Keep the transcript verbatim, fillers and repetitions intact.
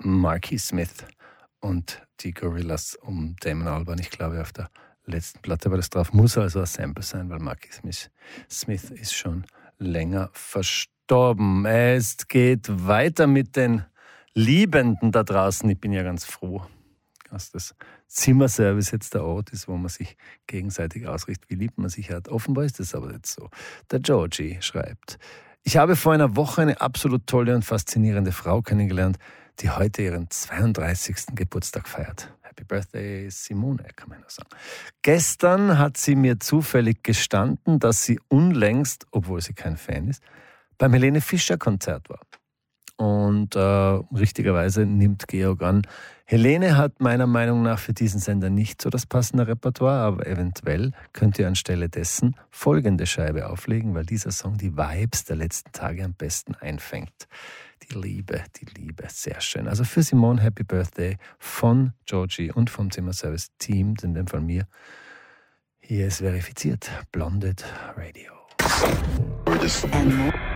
Marky Smith und die Gorillaz um Damon Albarn. Ich glaube, auf der letzten Platte war das drauf. Muss also ein Sample sein, weil Marky Smith, Smith ist schon länger verstorben. Es geht weiter mit den Liebenden da draußen. Ich bin ja ganz froh, dass das Zimmerservice jetzt der Ort ist, wo man sich gegenseitig ausrichtet, wie lieb man sich hat. Offenbar ist das aber nicht so. Der Georgie schreibt: Ich habe vor einer Woche eine absolut tolle und faszinierende Frau kennengelernt, die heute ihren zweiunddreißigsten Geburtstag feiert. Happy Birthday, Simone, kann man nur sagen. Gestern hat sie mir zufällig gestanden, dass sie unlängst, obwohl sie kein Fan ist, beim Helene Fischer Konzert war. Und äh, richtigerweise nimmt Georg an, Helene hat meiner Meinung nach für diesen Sender nicht so das passende Repertoire, aber eventuell könnt ihr anstelle dessen folgende Scheibe auflegen, weil dieser Song die Vibes der letzten Tage am besten einfängt. Die Liebe, die Liebe, sehr schön. Also für Simone Happy Birthday von Georgie und vom Zimmerservice-Team, in dem Fall mir. Hier ist verifiziert, Blonded Radio.